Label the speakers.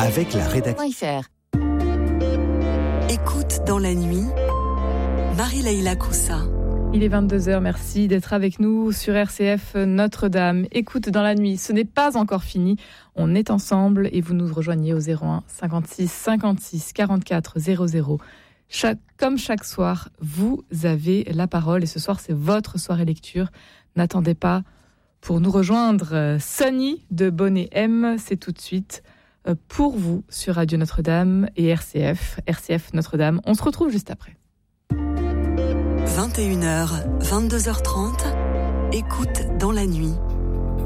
Speaker 1: avec la rédaction.
Speaker 2: Écoute dans la nuit, Marie-Leila Coussa.
Speaker 3: Il est 22h, merci d'être avec nous sur RCF Notre-Dame. Écoute dans la nuit, ce n'est pas encore fini. On est ensemble et vous nous rejoignez au 01 56 56 44 00. Comme chaque soir, vous avez la parole et ce soir, c'est votre soirée lecture. N'attendez pas pour nous rejoindre. Sonny de Bonnet M, c'est tout de suite pour vous sur Radio Notre-Dame et RCF Notre-Dame. On se retrouve juste après.
Speaker 2: 21h, 22h30, écoute dans la nuit